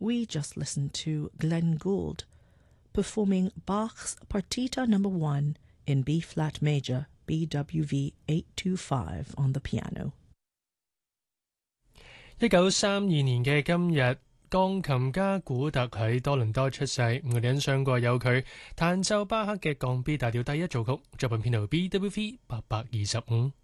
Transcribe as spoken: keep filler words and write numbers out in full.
we just listened to Glenn Gould performing Bach's Partita Number One in B flat major, B W V eight two five on the piano。 一九三二年嘅今日，鋼琴家古特喺多倫多出世。我哋欣賞過有佢彈奏巴克嘅降 B 大調第一組曲，作品編號 B W V 八百二十五。